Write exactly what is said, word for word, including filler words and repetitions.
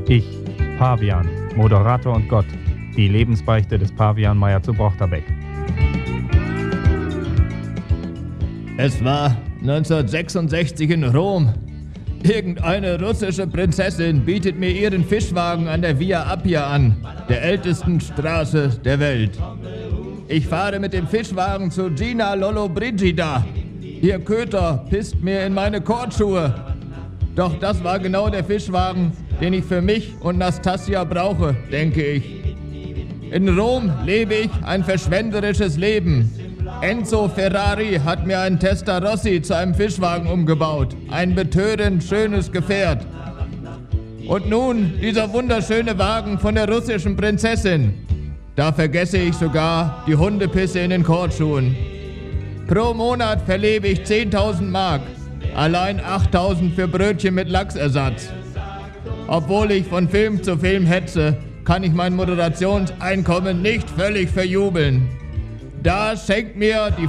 Ich, Pavian, Moderator und Gott. Die Lebensbeichte des Pavian Meyer zu Brochterbeck. Es war neunzehnhundertsechsundsechzig in Rom. Irgendeine russische Prinzessin bietet mir ihren Fischwagen an der Via Appia an, der ältesten Straße der Welt. Ich fahre mit dem Fischwagen zu Gina Lollobrigida. Ihr Köter pisst mir in meine Kortschuhe. Doch das war genau der Fischwagen, den ich für mich und Nastasia brauche, denke ich. In Rom lebe ich ein verschwenderisches Leben. Enzo Ferrari hat mir einen Testarossa zu einem Fischwagen umgebaut. Ein betörend schönes Gefährt. Und nun dieser wunderschöne Wagen von der russischen Prinzessin. Da vergesse ich sogar die Hundepisse in den Kortschuhen. Pro Monat verlebe ich zehntausend Mark. Allein achttausend für Brötchen mit Lachsersatz. Obwohl ich von Film zu Film hetze, kann ich mein Moderationseinkommen nicht völlig verjubeln. Da schenkt mir die